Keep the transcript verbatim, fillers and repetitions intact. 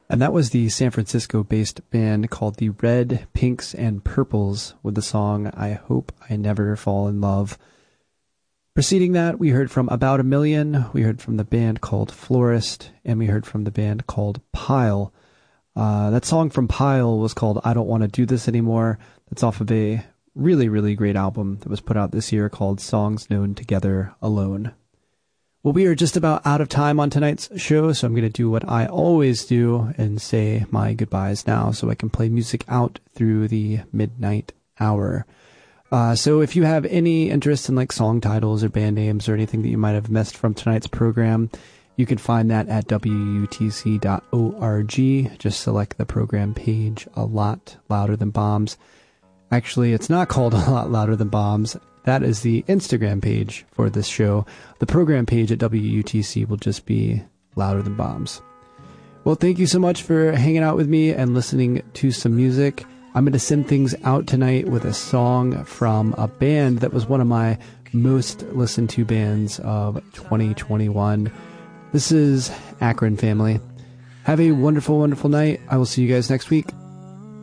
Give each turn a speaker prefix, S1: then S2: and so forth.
S1: And that was the San Francisco-based band called the Red, Pinks, and Purples with the song I Hope I Never Fall in Love. Preceding that, we heard from About a Million, we heard from the band called Florist, and we heard from the band called Pile. Uh, that song from Pile was called I Don't Want to Do This Anymore. That's off of a really, really great album that was put out this year called Songs Known Together Alone. Well, we are just about out of time on tonight's show, so I'm going to do what I always do and say my goodbyes now so I can play music out through the midnight hour. Uh, so if you have any interest in like song titles or band names or anything that you might have missed from tonight's program, you can find that at W U T C dot org. Just select the program page, A Lot Louder Than Bombs. Actually, it's not called A Lot Louder Than Bombs. That is the Instagram page for this show. The program page at W U T C will just be Louder Than Bombs. Well, thank you so much for hanging out with me and listening to some music. I'm going to send things out tonight with a song from a band that was one of my most listened to bands of twenty twenty-one. This is Akron Family. Have a wonderful, wonderful night. I will see you guys next week.